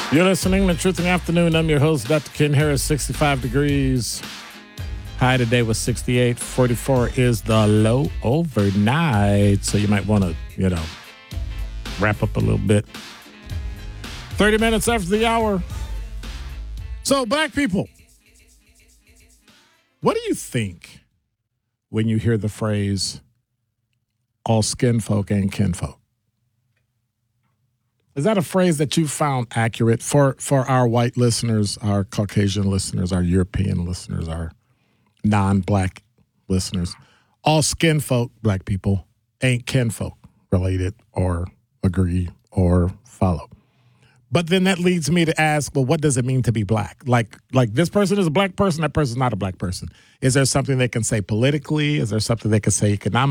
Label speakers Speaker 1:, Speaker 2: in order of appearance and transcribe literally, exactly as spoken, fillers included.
Speaker 1: You're listening to Truth in the Afternoon. I'm your host, Doctor Ken Harris, sixty-five degrees. High today was sixty-eight. forty-four is the low overnight. So you might want to, you know, wrap up a little bit. thirty minutes after the hour. So, black people, what do you think when you hear the phrase, all skin folk and kinfolk? Is that a phrase that you found accurate for, for our white listeners, our Caucasian listeners, our European listeners, our non-black listeners? All skin folk, black people, ain't kinfolk related or agree or follow. But then that leads me to ask, well, what does it mean to be black? Like, like this person is a black person, that person's not a black person. Is there something they can say politically? Is there something they can say economically?